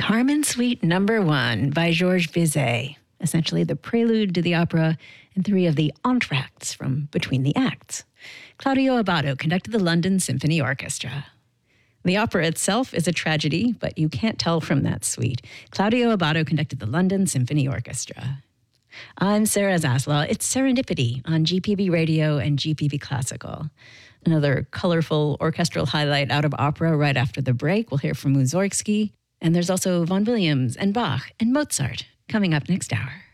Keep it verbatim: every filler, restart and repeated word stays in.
Carmen Suite Number One by Georges Bizet, essentially the prelude to the opera and three of the entr'actes from Between the Acts. Claudio Abbado conducted the London Symphony Orchestra. The opera itself is a tragedy, but you can't tell from that suite. Claudio Abbado conducted the London Symphony Orchestra. I'm Sarah Zaslaw. It's Serendipity on G P B Radio and G P B Classical. Another colorful orchestral highlight out of opera right after the break. We'll hear from Mussorgsky. And there's also Vaughan Williams and Bach and Mozart coming up next hour.